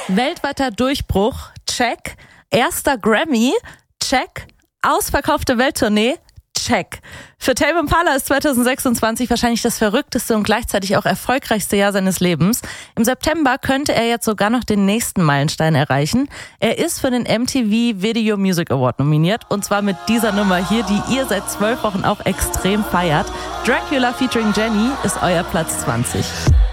Weltweiter Durchbruch, check. Erster Grammy, check. Ausverkaufte Welttournee, check. Für Tame Impala ist 2026 wahrscheinlich das verrückteste und gleichzeitig auch erfolgreichste Jahr seines Lebens. Im September könnte er jetzt sogar noch den nächsten Meilenstein erreichen. Er ist für den MTV Video Music Award nominiert und zwar mit dieser Nummer hier, die ihr seit 12 Wochen auch extrem feiert. Dracula featuring Jenny ist euer Platz 20.